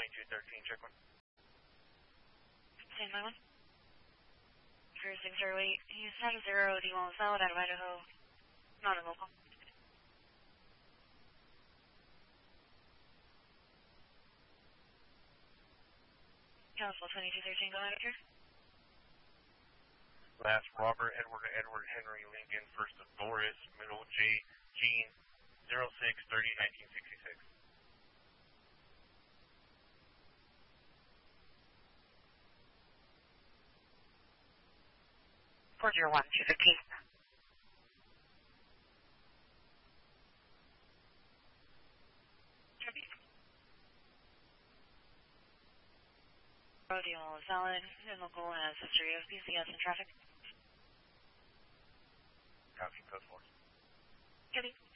2213, check one. Stand by one. 3608, he's out of 0, D1 solid out of Idaho, not a local. Council 2213, go ahead up here. Last Robert, Edward, Henry, Lincoln, first of Doris, middle J, Jean, 06/30/1966. 401, 215. Rodeo solid, and local has history of PCS and traffic. Copy, code 4. Copy.